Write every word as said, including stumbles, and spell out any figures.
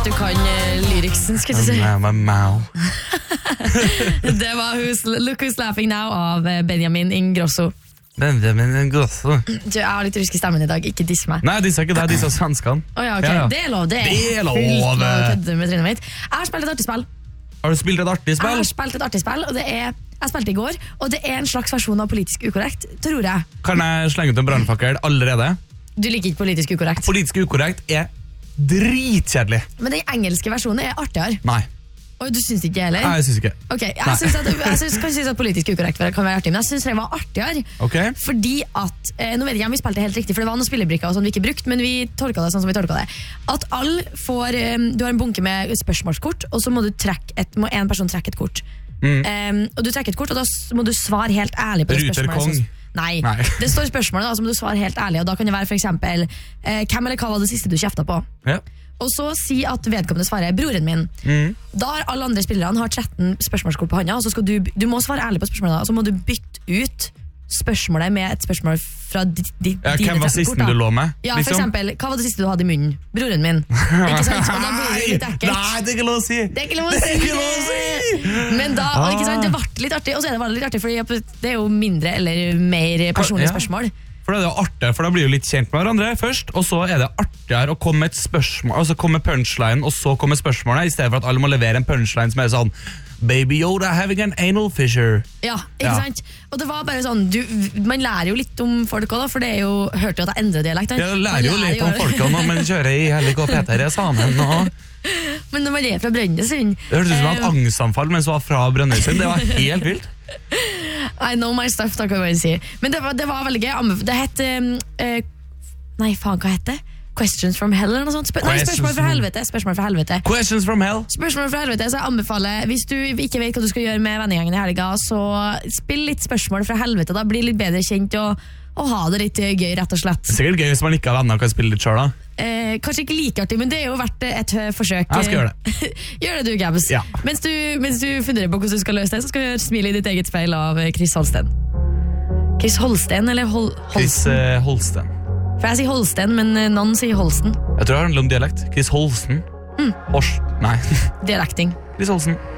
du kan uh, lyriksen, skal jeg si. Det var who's, Look Who's Laughing Now av Benjamin Ingrosso. Benjamin Ingrosso. Jeg har litt rusk i stemmen i dag, ikke diss meg. Nei, disse er ikke det, disse er svenskene. Oh, ja, okay. ja, ja. Det er lov, det er, det er lov. Fullt lov å kødde med trynet mitt. Jeg har spilt et artig spill. Har du spilt et artig spill? Jeg har spilt et artig spill, og det er, jeg spilte i går, og det er en slags versjon av politisk ukorrekt, tror jeg. Kan jeg slenge ut en brannfakkel allerede? Du liker ikke politisk ukorrekt? Politisk ukorrekt er dritkjedelig. Men den engelske versjonen er artigere. Nei. Og du synes ikke heller? Nei, jeg synes ikke. Ok, jeg synes at, jeg synes, kan synes at politisk ukorrekt kan være artig, men jeg synes det var artigere. Okay. Fordi at, eh, nå vet jeg ikke om vi spilte helt riktig, for det var noen spillebrikker og sånn vi ikke brukt, men vi tolket det sånn som vi tolket det. At alle får, um, du har en bunke med spørsmålskort, og så må du trekke et, må en person trekke et kort. Mm. Um, og du trekker et kort, og da må du svare helt ærlig på det spørsmålet. Nei, Nei. Det står spørsmålet da, så må du svare helt ærlig, og da kan det være for eksempel, eh, hvem eller hva var det siste du kjeftet på? Ja. Og så si at vedkommende svarer broren min. Mm. Da har alle andre spillerne har tretten spørsmålskort på hånda, og så skal du, du må svare ærlig på spørsmålet, og så må du bytte ut spørsmålet med et spørsmål fra di, di, ja, dine hvem var sisten du lå med? Ja, for liksom? Eksempel, hva var det siste du hadde i munnen? Broren min. Ikke sant? Og da blir det litt ekkelt. Nei, det er ikke lov å si! Det er ikke lov å si! Det lov å si! Men da, og ikke sant, det ble litt artig, og så er det bare litt artig, fordi det er jo mindre eller mer personlige spørsmål. For det er jo artig, for da blir du litt kjent med hverandre først, og så er det artigere å komme med et spørsmål, altså komme med punchline, og så komme med spørsmålet, i stedet for at alle må levere en punchline som er sånn Baby Yoda having an anal fissure. Ja, ikke ja. sant? Og det var bare sånn, du, man lærer jo litt om folk også da, for det er jo, hørte jo at jeg endrer dialekt. Ja, jeg lærer jo lærer litt jo. om folk når man kjører i Hellik og Peter er sammen, og... Men når man er fra Brønnøysund... Det hørtes ut som et angstanfall mens du var fra Brønnøysund, det var helt vilt. I know my stuff, da kan jeg si. Men det var, det var veldig gøy. Det het uh, Nei, faen, hva het det? Questions from hell eller noe sånt. Spør nei, spørsmål fra helvete. Spørsmål fra helvete. Questions from hell. Spørsmål fra helvete, så jeg anbefaler, hvis du ikke vet hva du skal gjøre med vennegjengen i helga, så spill litt spørsmål fra helvete, da blir litt bedre kjent og, og ha det litt gøy, rett og slett. Sikkert gøy hvis man ikke har venner og kan spille litt selv da. Eh, kanskje ikke like artig, men det er jo verdt et forsøk. Jeg skal gjøre det. Gjør det du, Gabs. Ja. Mens, du, mens du funderer på hvordan du skal løse det, så skal vi gjøre Smil i ditt eget speil av Chris Holsten. Chris Holsten, eller Hol Holsten? Chris uh, Holsten. For jeg sier Holsten, men noen sier Holsten. Jeg tror det handler om dialekt. Chris Holsten. Mm. Horst. Nei. Dialekting. Chris Holsten.